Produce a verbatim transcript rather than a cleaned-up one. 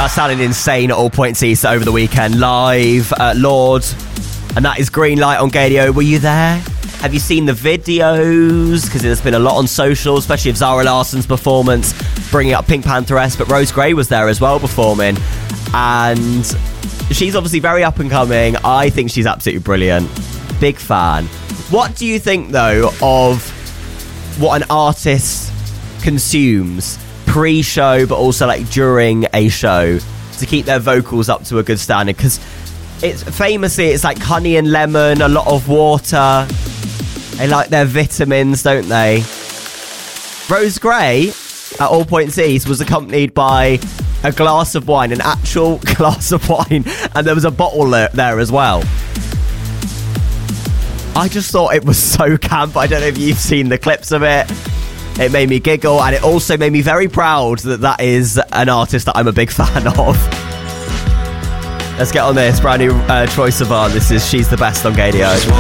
That sounded insane at all points east over the weekend. Live at Lord. And that is Green Light on Gadio. Were you there? Have you seen the videos? Because there's been a lot on social, especially of Zara Larsson's performance, bringing up Pink Pantheress. But Rose Gray was there as well performing. And she's obviously very up and coming. I think she's absolutely brilliant. Big fan. What do you think, though, of what an artist consumes pre-show, but also like during a show, to keep their vocals up to a good standard? Because it's famously it's like honey and lemon, a lot of water. They like their vitamins, don't they? Rose Gray at All Points East was accompanied by a glass of wine, an actual glass of wine, and there was a bottle there as well. I just thought it was so camp. I don't know if you've seen the clips of it. It made me giggle, and it also made me very proud that that is an artist that I'm a big fan of. Let's get on this. Brand new uh, Troye Sivan. This is She's the Best on Gadio.